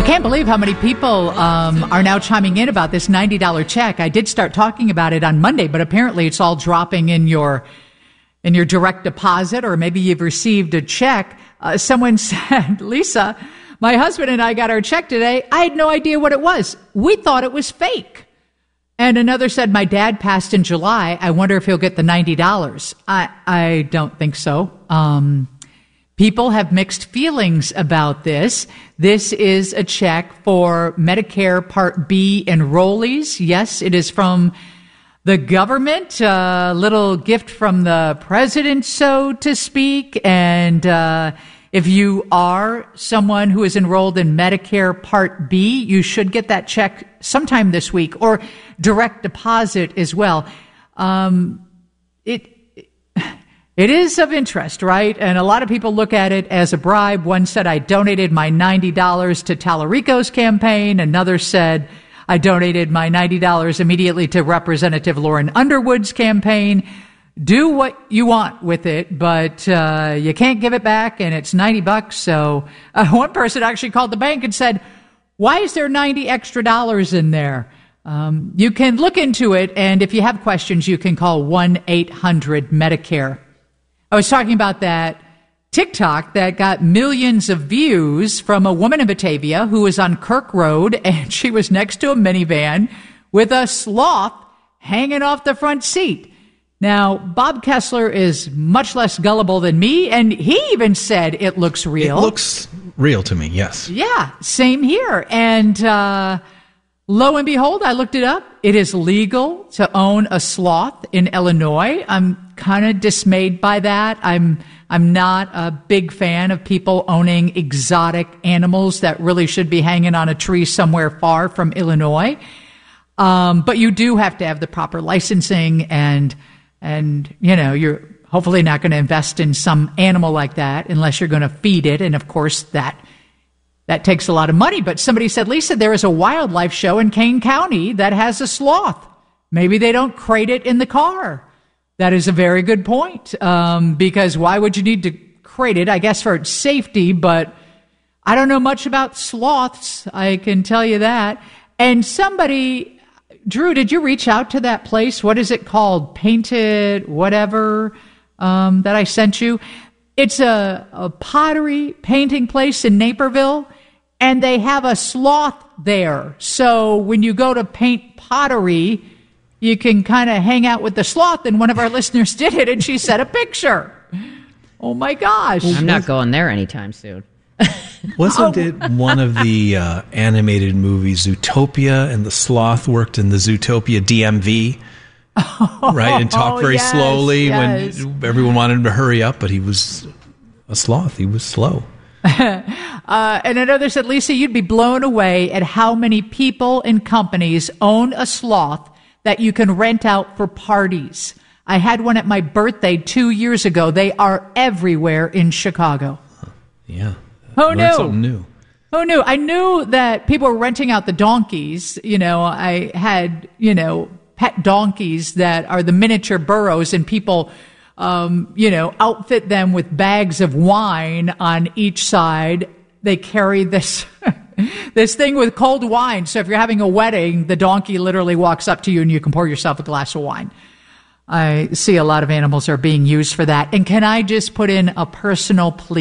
can't believe how many people are now chiming in about this $90 check. I did start talking about it on Monday, but apparently it's all dropping in your direct deposit, or maybe you've received a check. Someone said, Lisa, my husband and I got our check today. I had no idea what it was. We thought it was fake. And another said, my dad passed in July. I wonder if he'll get the $90. I don't think so. People have mixed feelings about this. This is a check for Medicare Part B enrollees. Yes, it is from the government, a little gift from the president, so to speak. And if you are someone who is enrolled in Medicare Part B, you should get that check sometime this week, or direct deposit as well. It is of interest, right? And a lot of people look at it as a bribe. One said, I donated my $90 to Tallarico's campaign. Another said, I donated my $90 immediately to Representative Lauren Underwood's campaign. Do what you want with it, but you can't give it back, and it's $90. So one person actually called the bank and said, why is there $90 extra in there? You can look into it, and if you have questions, you can call 1-800-MEDICARE. I was talking about that TikTok that got millions of views from a woman in Batavia who was on Kirk Road, and she was next to a minivan with a sloth hanging off the front seat. Now, Bob Kessler is much less gullible than me, and he even said it looks real. It looks real to me, yes. Yeah, same here. And lo and behold, I looked it up. It is legal to own a sloth in Illinois. I'm kind of dismayed by that. I'm not a big fan of people owning exotic animals that really should be hanging on a tree somewhere far from Illinois. But you do have to have the proper licensing, and you know, you're hopefully not going to invest in some animal like that unless you're going to feed it. And of course, that takes a lot of money. But somebody said, Lisa, there is a wildlife show in Kane County that has a sloth. Maybe they don't crate it in the car. That is a very good point, because why would you need to crate it? I guess for safety, but I don't know much about sloths. I can tell you that. And somebody, Drew, did you reach out to that place? What is it called? Painted whatever that I sent you? It's a pottery painting place in Naperville, and they have a sloth there. So when you go to paint pottery, you can kind of hang out with the sloth, and one of our listeners did it, and she sent a picture. Oh, my gosh. I'm not going there anytime soon. Wasn't it one of the animated movies, Zootopia, and the sloth worked in the Zootopia DMV, right, and talked very slowly when everyone wanted him to hurry up, but he was a sloth. He was slow. And another said, Lisa, you'd be blown away at how many people and companies own a sloth that you can rent out for parties. I had one at my birthday 2 years ago. They are everywhere in Chicago. Yeah. Who knew? Something new. Who knew? I knew that people were renting out the donkeys. You know, I had, pet donkeys that are the miniature burros, and people, outfit them with bags of wine on each side. They carry this this thing with cold wine. So if you're having a wedding, the donkey literally walks up to you and you can pour yourself a glass of wine. I see a lot of animals are being used for that. And can I just put in a personal plea?